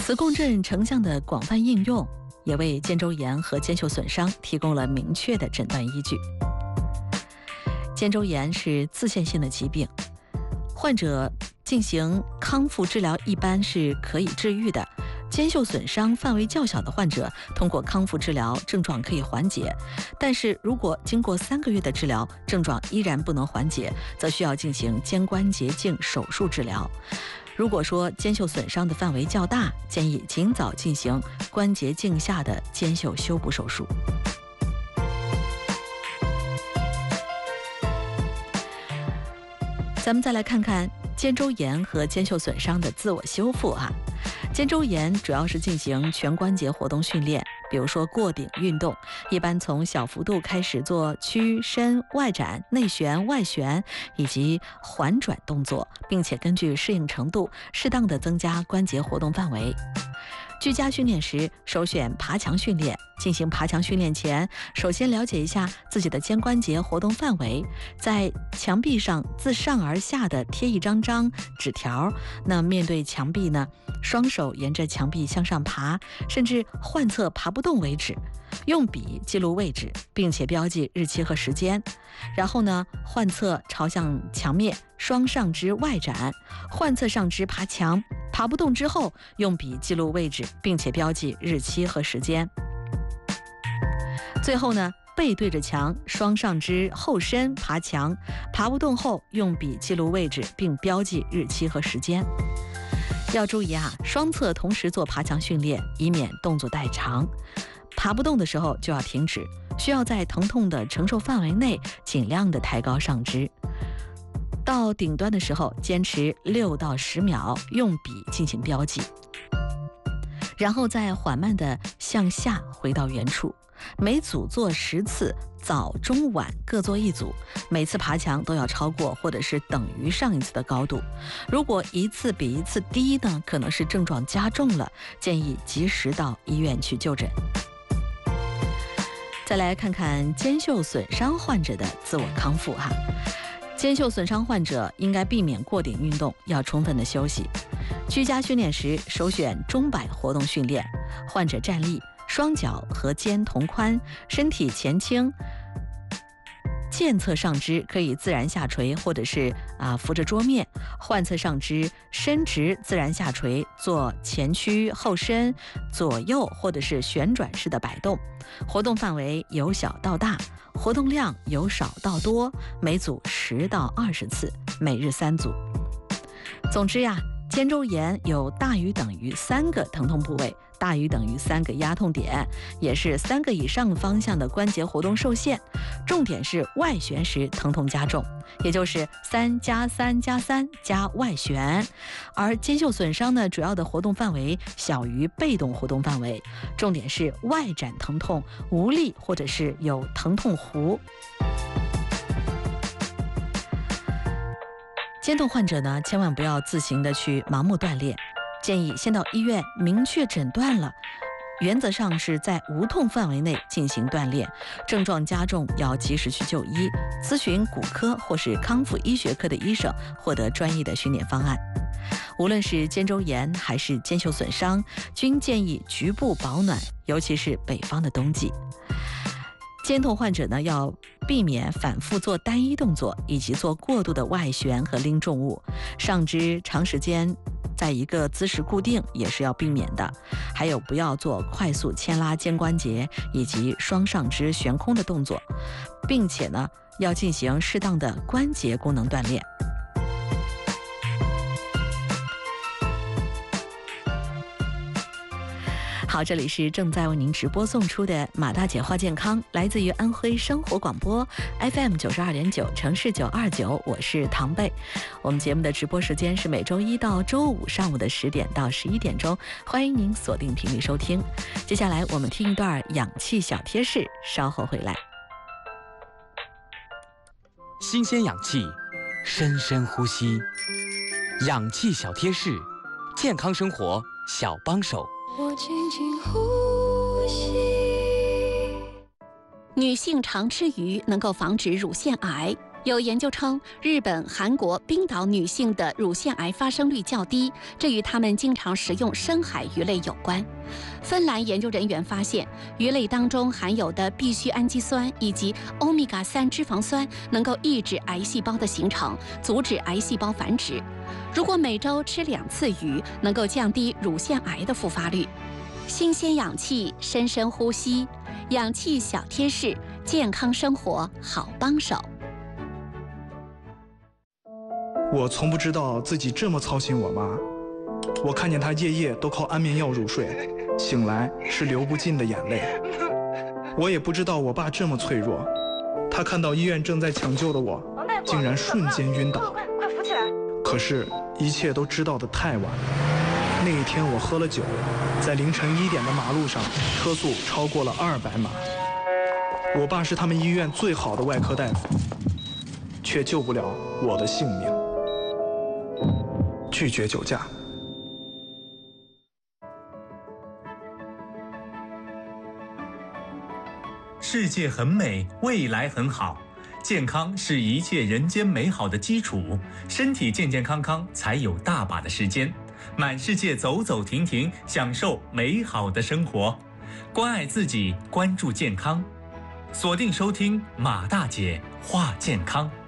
磁共振成像的广泛应用，也为肩周炎和肩袖损伤提供了明确的诊断依据。肩周炎是自限性的疾病，患者进行康复治疗一般是可以治愈的。肩袖损伤范围较小的患者，通过康复治疗症状可以缓解，但是如果经过3个月的治疗，症状依然不能缓解，则需要进行肩关节镜手术治疗。如果说肩袖损伤的范围较大，建议尽早进行关节镜下的肩袖修补手术。咱们再来看看肩周炎和肩袖损伤的自我修复肩周炎主要是进行全关节活动训练，比如说过顶运动，一般从小幅度开始做屈伸、外展、内旋、外旋以及环转动作，并且根据适应程度适当的增加关节活动范围。居家训练时，首选爬墙训练。进行爬墙训练前，首先了解一下自己的肩关节活动范围，在墙壁上自上而下的贴一张纸条。那面对墙壁呢，双手沿着墙壁向上爬，甚至患侧爬不动为止。用笔记录位置，并且标记日期和时间。然后呢，患侧朝向墙面，双上肢外展，患侧上肢爬墙，爬不动之后，用笔记录位置，并且标记日期和时间。最后呢，背对着墙，双上肢后伸爬墙，爬不动后，用笔记录位置，并标记日期和时间。要注意双侧同时做爬墙训练，以免动作太长。爬不动的时候就要停止，需要在疼痛的承受范围内尽量的抬高上肢。到顶端的时候，坚持6到10秒，用笔进行标记，然后再缓慢的向下回到原处。每组做10次，早中晚各做1组，每次爬墙都要超过或者是等于上一次的高度。如果一次比一次低呢，可能是症状加重了，建议及时到医院去就诊。再来看看肩袖损伤患者的自我康复肩袖损伤患者应该避免过顶运动，要充分的休息。居家训练时，首选钟摆活动训练。患者站立，双脚和肩同宽，身体前倾，健侧上肢可以自然下垂，或者是扶着桌面。患侧上肢伸直自然下垂，做前屈后伸、左右或者是旋转式的摆动。活动范围由小到大，活动量由少到多，每组10到20次，每日3组。总之肩周炎有大于等于3个疼痛部位，大于等于3个压痛点，也是3个以上方向的关节活动受限。重点是外旋时疼痛加重，也就是3+3+3加外旋。而肩袖损伤呢，主要的活动范围小于被动活动范围，重点是外展疼痛、无力或者是有疼痛弧。肩痛患者呢，千万不要自行的去盲目锻炼，建议先到医院明确诊断了，原则上是在无痛范围内进行锻炼，症状加重要及时去就医，咨询骨科或是康复医学科的医生，获得专业的训练方案。无论是肩周炎还是肩袖损伤，均建议局部保暖，尤其是北方的冬季。肩痛患者呢，要避免反复做单一动作，以及做过度的外旋和拎重物。上肢长时间在一个姿势固定也是要避免的。还有不要做快速牵拉肩关节以及双上肢悬空的动作，并且呢，要进行适当的关节功能锻炼。好，这里是正在为您直播送出的马大姐话健康，来自于安徽生活广播 FM 92.9城市929，我是唐贝。我们节目的直播时间是每周1到周5上午的10点到11点钟，欢迎您锁定频率收听。接下来我们听一段氧气小贴士，稍后回来。 新鲜氧气，深深呼吸，氧气小贴士，健康生活小帮手。 我轻轻呼吸。 女性常吃鱼能够防止乳腺癌。 有研究称，日本、韩国、冰岛女性的乳腺癌发生率较低，这与她们经常食用深海鱼类有关。芬兰研究人员发现，鱼类当中含有的必需氨基酸以及欧米伽3脂肪酸能够抑制癌细胞的形成，阻止癌细胞繁殖。如果每周吃2次鱼，能够降低乳腺癌的复发率。新鲜氧气，深深呼吸，氧气小贴士，健康生活好帮手。 我从不知道自己这么操心我妈，我看见她夜夜都靠安眠药入睡，醒来是流不尽的眼泪。我也不知道我爸这么脆弱，他看到医院正在抢救的我，竟然瞬间晕倒。 快扶起来！ 可是，一切都知道得太晚了。那一天我喝了酒，在凌晨1点的马路上，车速超过了200码。我爸是他们医院最好的外科大夫，却救不了我的性命。拒绝酒驾。 世界很美，未来很好。健康是一切人间美好的基础，身体健健康康才有大把的时间，满世界走走停停，享受美好的生活。关爱自己，关注健康，锁定收听马大姐话健康。